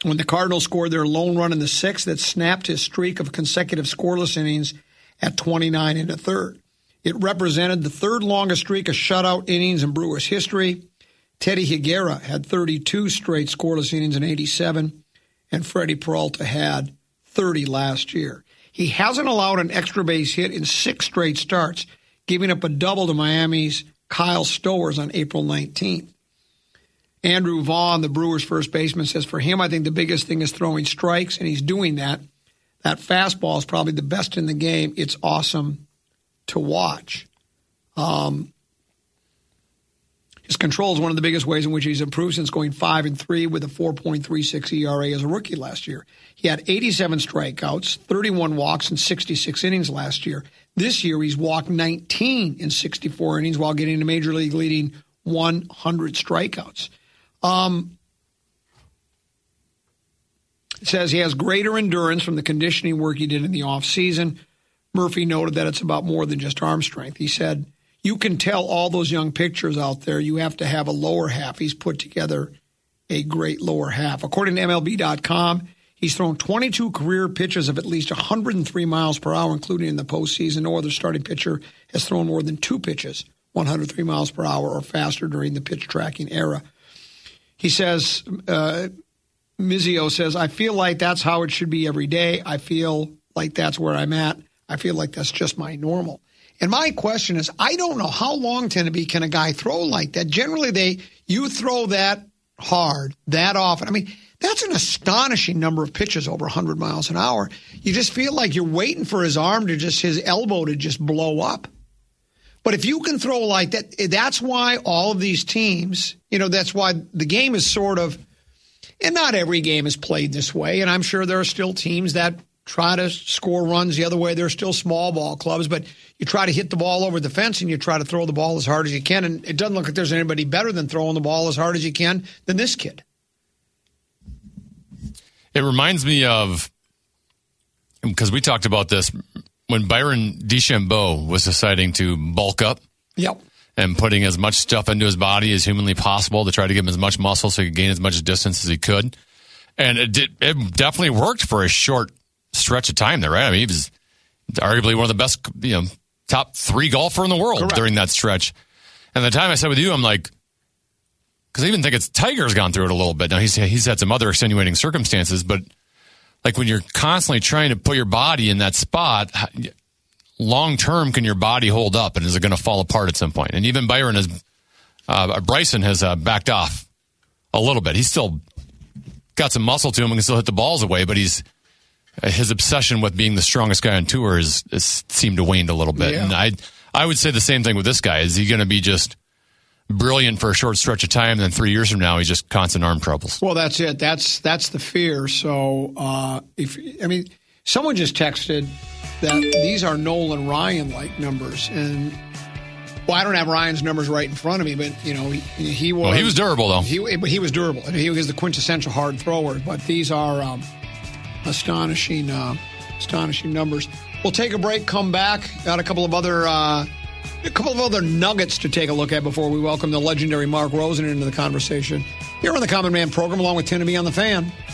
when the Cardinals scored their lone run in the sixth that snapped his streak of consecutive scoreless innings at 29 in the third. It represented the third longest streak of shutout innings in Brewers history. Teddy Higuera had 32 straight scoreless innings in 87, and Freddie Peralta had 30 last year. He hasn't allowed an extra base hit in 6 straight starts, giving up a double to Miami's Kyle Stowers on April 19th. Andrew Vaughn, the Brewers' first baseman, says for him, I think the biggest thing is throwing strikes, and he's doing that. That fastball is probably the best in the game. It's awesome to watch. His control is one of the biggest ways in which he's improved since going 5-3 with a 4.36 ERA as a rookie last year. He had 87 strikeouts, 31 walks, and 66 innings last year. This year, he's walked 19 in 64 innings while getting the major league leading 100 strikeouts. It says he has greater endurance from the conditioning work he did in the offseason. Murphy noted that it's about more than just arm strength. He said, you can tell all those young pitchers out there you have to have a lower half. He's put together a great lower half. According to MLB.com, he's thrown 22 career pitches of at least 103 miles per hour, including in the postseason. No other starting pitcher has thrown more than 2 pitches 103 miles per hour or faster during the pitch tracking era. He says, Mizio says, I feel like that's how it should be every day. I feel like that's where I'm at. I feel like that's just my normal. And my question is, I don't know how long can a guy throw like that? Generally, you throw that hard, that often. I mean, that's an astonishing number of pitches over 100 miles an hour. You just feel like you're waiting for his elbow to just blow up. But if you can throw like that, that's why all of these teams, that's why the game is sort of, and not every game is played this way. And I'm sure there are still teams that try to score runs the other way. They're still small ball clubs, but you try to hit the ball over the fence and you try to throw the ball as hard as you can. And it doesn't look like there's anybody better than throwing the ball as hard as you can than this kid. It reminds me of, because we talked about this, when Byron DeChambeau was deciding to bulk up. Yep. And putting as much stuff into his body as humanly possible to try to give him as much muscle so he could gain as much distance as he could. And it definitely worked for a short stretch of time there, right? I mean, he was arguably one of the best, top 3 golfer in the world. Correct. During that stretch. And the time I said with you, I'm like, because I even think Tiger's gone through it a little bit. Now, he's had some other extenuating circumstances, but like when you're constantly trying to put your body in that spot, long term, can your body hold up, and is it going to fall apart at some point? And even Bryson has backed off a little bit. He's still got some muscle to him and can still hit the balls away, but his obsession with being the strongest guy on tour has seemed to wane a little bit. Yeah. And I would say the same thing with this guy. Is he going to be just brilliant for a short stretch of time, and then 3 years from now he's just constant arm troubles? Well, that's it. That's the fear. So someone just texted that these are Nolan Ryan-like numbers, and I don't have Ryan's numbers right in front of me, but he was. Well, he was durable though. He was durable. He was the quintessential hard thrower. But these are astonishing numbers. We'll take a break. Come back. Got a couple of other nuggets to take a look at before we welcome the legendary Mark Rosen into the conversation here on the Common Man program, along with Tim and me on the Fan.